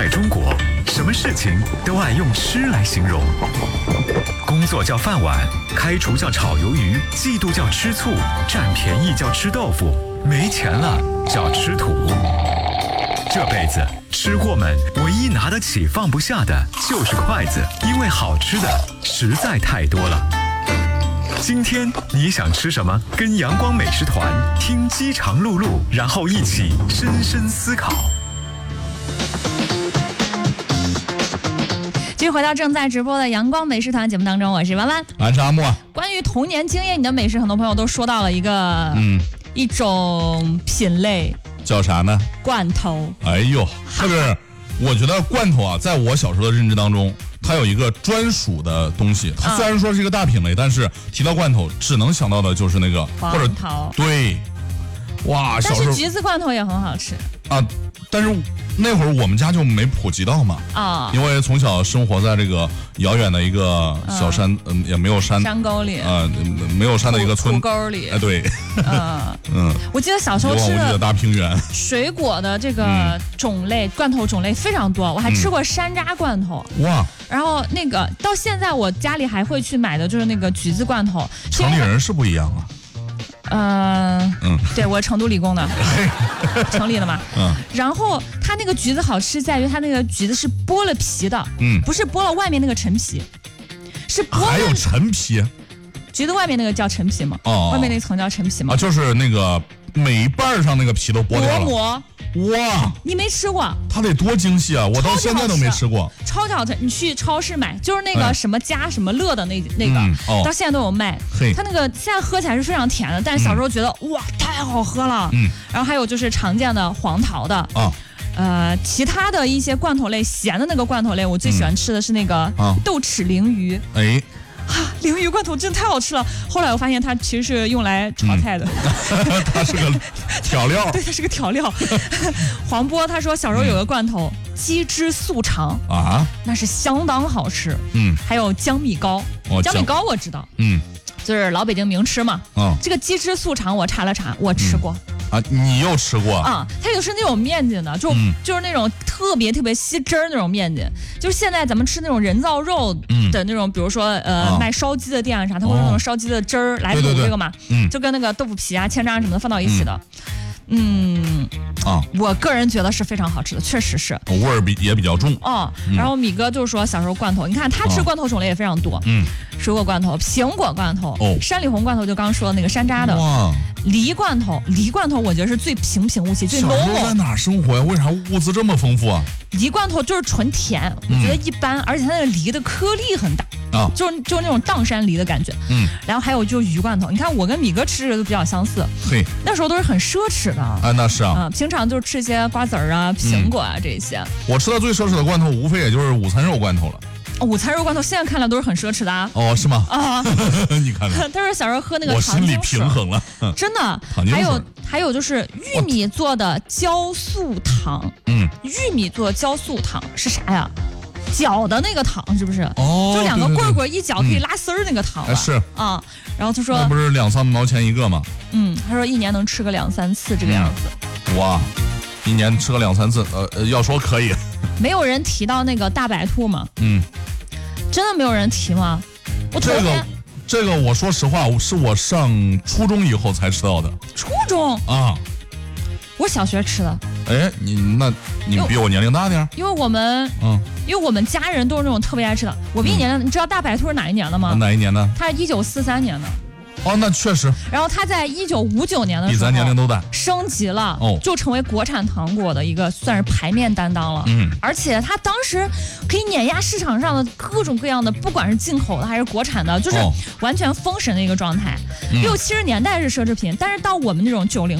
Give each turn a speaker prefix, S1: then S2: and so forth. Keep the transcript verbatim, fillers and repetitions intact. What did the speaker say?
S1: 在中国，什么事情都爱用吃来形容。工作叫饭碗，开除叫炒鱿鱼，嫉妒叫吃醋，占便宜叫吃豆腐，没钱了叫吃土。这辈子吃货们唯一拿得起放不下的就是筷子，因为好吃的实在太多了。今天你想吃什么？跟阳光美食团听饥肠辘辘，然后一起深深思考。
S2: 继续回到正在直播的阳光美食团节目当中，我是弯弯，
S3: 俺是阿莫。
S2: 关于童年惊艳你的美食，很多朋友都说到了一个嗯一种品类，
S3: 叫啥呢？
S2: 罐头。
S3: 哎呦，特别是我觉得罐头啊，在我小时候的认知当中，它有一个专属的东西。它虽然说是一个大品类，但是提到罐头，只能想到的就是那个
S2: 黄桃。
S3: 对，哇，小时候。
S2: 但是橘子罐头也很好吃
S3: 啊，但是那会儿我们家就没普及到嘛啊，因为从小生活在这个遥远的一个小山，嗯，也没有山
S2: 山沟里
S3: 啊，没有山的一个村
S2: 沟里。
S3: 哎，对，
S2: 嗯嗯，我记得小时候吃
S3: 的大平原
S2: 水果的这个种类，罐头种类非常多，我还吃过山楂罐头哇。然后那个到现在我家里还会去买的就是那个橘子罐头。
S3: 城里人是不一样啊。
S2: 嗯嗯，对，我成都理工的，城里的嘛。嗯，然后它那个橘子好吃在于它那个橘子是剥了皮的，嗯，不是剥了外面那个陈皮，是剥了
S3: 还有陈皮。
S2: 橘子外面那个叫陈皮嘛？哦，外面那层叫陈皮嘛？
S3: 啊，就是那个每一半上那个皮都剥掉了。
S2: 薄膜。
S3: 哇，
S2: 你没吃过？
S3: 它得多精细啊！我到现在都没吃过。
S2: 超级好吃，你去超市买，就是那个什么家什么乐的那那个，嗯哦、到现在都有卖。它那个现在喝起来是非常甜的，但是小时候觉得、嗯、哇太好喝了。嗯，然后还有就是常见的黄桃的啊。呃，其他的一些罐头类，咸的那个罐头类，我最喜欢吃的是那个豆豉鲮鱼。嗯、哎。啊，鲮鱼罐头真的太好吃了！后来我发现它其实是用来炒菜的，
S3: 嗯、它是个调料。
S2: 对，它是个调料。黄波他说小时候有个罐头、嗯、鸡汁素肠啊，那是相当好吃。嗯，还有江米糕，哦、江米糕我知道，嗯，就是老北京名吃嘛。嗯，这个鸡汁素肠我查了查，我吃过。
S3: 嗯啊，你又吃过
S2: 啊？它有是那种面筋的，就、嗯、就是那种特别特别吸汁儿那种面筋，就是现在咱们吃那种人造肉的那种，嗯、比如说呃、啊、卖烧鸡的店啊啥，它会用那种烧鸡的汁儿来卤这个嘛，对对对嗯、就跟那个豆腐皮啊、千张什么的放到一起的。嗯啊，我个人觉得是非常好吃的，确实是
S3: 味儿比也比较重
S2: 哦。嗯、然后米哥就是说小时候罐头，你看他吃罐头种类也非常多，嗯，水果罐头、苹果罐头、哦、山里红罐头，就刚刚说的那个山楂的，哇，梨罐头，梨罐头我觉得是最平平无奇、最浓浓。
S3: 小时候在哪生活呀？为啥物资这么丰富啊？
S2: 梨罐头就是纯甜，我觉得一般，嗯、而且它那个梨的颗粒很大啊，就是就是那种砀山梨的感觉。嗯，然后还有就是鱼罐头，你看我跟米哥吃的都比较相似。嘿，那时候都是很奢侈的
S3: 啊，那是啊，
S2: 嗯，平常就是吃一些瓜子儿啊、苹果啊、嗯、这些。
S3: 我吃的最奢侈的罐头，无非也就是午餐肉罐头了。
S2: 哦、午餐肉罐头现在看来都是很奢侈的啊。
S3: 哦，是吗？啊，你看看，
S2: 他说小时候喝那个
S3: 我心里平衡了，
S2: 真的。还有还有就是玉米做的酵素糖，嗯，玉米做的酵素糖是啥呀？搅的那个糖是不是？哦，就两个棍棍一搅可以拉丝儿那个糖、啊
S3: 嗯、是
S2: 啊。然后他说，
S3: 那不是两三毛钱一个吗？
S2: 嗯，他说一年能吃个两三次这个样子。
S3: 嗯、哇，一年吃个两三次，呃，要说可以。
S2: 没有人提到那个大白兔吗？嗯，真的没有人提吗？我昨天、
S3: 这个这个，我说实话，是我上初中以后才知道的。
S2: 初中啊，我小学吃的。
S3: 哎，你那你比我年龄大点？
S2: 因为我们嗯，因为我们家人都是那种特别爱吃的。我比你年龄，嗯、你知道大白兔是哪一年的吗？
S3: 哪一年的？
S2: 它是一九四三年的。
S3: 哦，那确实。
S2: 然后它在一九五九年的时候，
S3: 比咱年龄都大，
S2: 升级了，哦，就成为国产糖果的一个算是牌面担当了。嗯，而且它当时可以碾压市场上的各种各样的，不管是进口的还是国产的，就是完全封神的一个状态。六七十年代是奢侈品，但是到我们那种九零。